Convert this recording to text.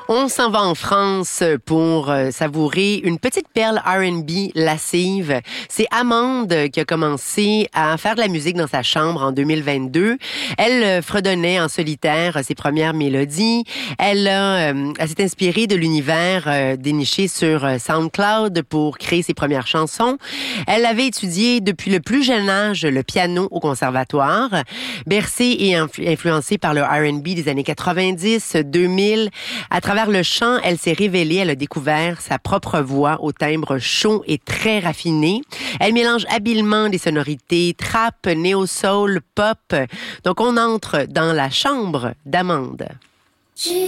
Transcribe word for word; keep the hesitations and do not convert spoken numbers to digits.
On s'en va en France pour euh, savourer une petite perle R and B lascive. C'est Amande qui a commencé à faire de la musique dans sa chambre en deux mille vingt-deux. Elle euh, fredonnait en solitaire ses premières mélodies. Elle, a, euh, elle s'est inspirée de l'univers euh, déniché sur euh, SoundCloud pour créer ses premières chansons. Elle avait étudié depuis le plus jeune âge le piano au conservatoire. Bercée et influ- influencée par le R and B des années quatre-vingt-dix, deux mille, à travers le chant, elle s'est révélée, elle a découvert sa propre voix au timbre chaud et très raffiné. Elle mélange habilement des sonorités trap, néo-soul, pop. Donc on entre dans la chambre d'Amande.